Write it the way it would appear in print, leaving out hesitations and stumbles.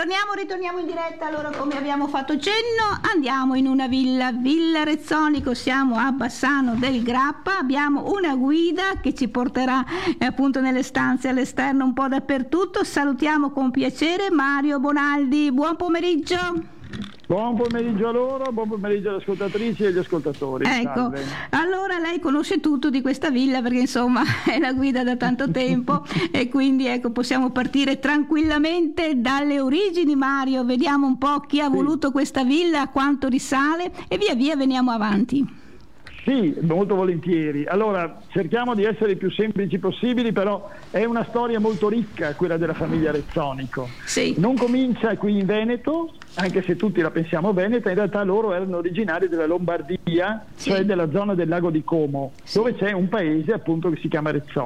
Ritorniamo in diretta. Allora, come abbiamo fatto cenno, andiamo in una Villa Rezzonico, siamo a Bassano del Grappa, abbiamo una guida che ci porterà appunto nelle stanze all'esterno, un po' dappertutto. Salutiamo con piacere Mario Bonaldi, buon pomeriggio. Buon pomeriggio a loro, buon pomeriggio alle ascoltatrici e agli ascoltatori. Ecco, salve. Allora lei conosce tutto di questa villa perché insomma è la guida da tanto tempo e quindi ecco, possiamo partire tranquillamente dalle origini. Mario, vediamo un po' chi ha voluto questa villa, a quanto risale e via via veniamo avanti. Sì, molto volentieri. Allora, cerchiamo di essere i più semplici possibili, però è una storia molto ricca quella della famiglia Rezzonico. Sì. Non comincia qui in Veneto, anche se tutti la pensiamo veneta, in realtà loro erano originari della Lombardia, cioè della zona del lago di Como, dove c'è un paese appunto che si chiama Rezzonico.